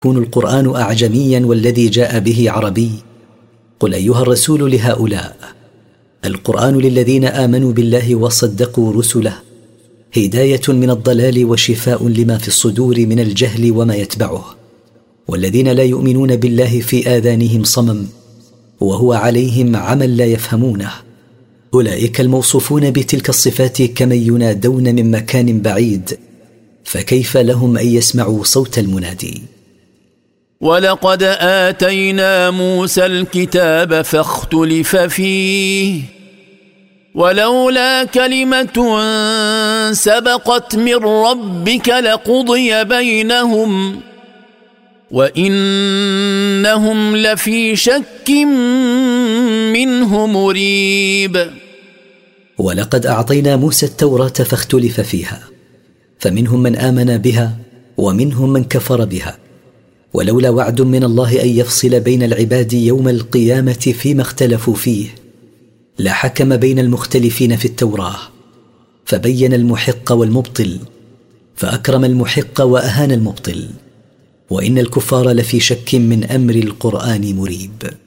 يكون القرآن أعجميا والذي جاء به عربي. قل أيها الرسول لهؤلاء: القرآن للذين آمنوا بالله وصدقوا رسله هداية من الضلال وشفاء لما في الصدور من الجهل وما يتبعه، والذين لا يؤمنون بالله في آذانهم صمم وهو عليهم عمى لا يفهمونه، أولئك الموصوفون بتلك الصفات كمن ينادون من مكان بعيد، فكيف لهم أن يسمعوا صوت المنادي؟ ولقد آتينا موسى الكتاب فاختلف فيه ولولا كلمة سبقت من ربك لقضي بينهم وإنهم لفي شك منه مريب. ولقد أعطينا موسى التوراة فاختلف فيها، فمنهم من آمن بها ومنهم من كفر بها، ولولا وعد من الله أن يفصل بين العباد يوم القيامة فيما اختلفوا فيه لحكم بين المختلفين في التوراة، فبين المحق والمبطل، فأكرم المحق وأهان المبطل، وإن الكفار لفي شك من أمر القرآن مريب.